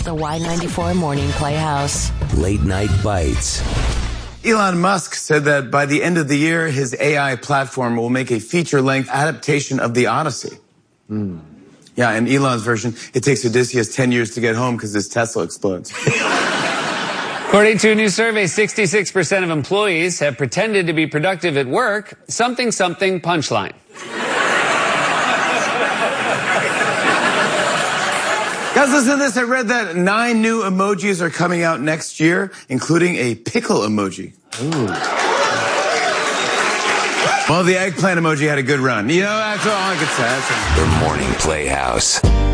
The Y94 Morning Playhouse. Late Night Bites. Elon Musk said that by the end of the year, his AI platform will make a feature-length adaptation of the Odyssey. Yeah, in Elon's version, it takes Odysseus 10 years to get home because his Tesla explodes. According to a new survey, 66% of employees have pretended to be productive at work. Something, something, punchline. Guys, listen to this. I read that 9 new emojis are coming out next year, including a pickle emoji. Ooh. Well, the eggplant emoji had a good run. You know, that's all I could say. The Morning Playhouse.